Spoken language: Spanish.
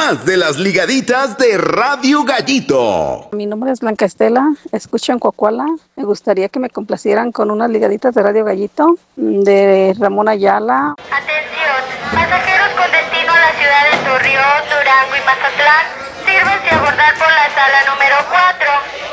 más de las ligaditas de Radio Gallito. Mi nombre es Blanca Estela, escucho en Coahuila. Me gustaría que me complacieran con unas ligaditas de Radio Gallito de Ramón Ayala. Atención, pasajeros con destino a la ciudad de Torreón, Durango y Mazatlán, sírvanse a abordar por la sala número 4.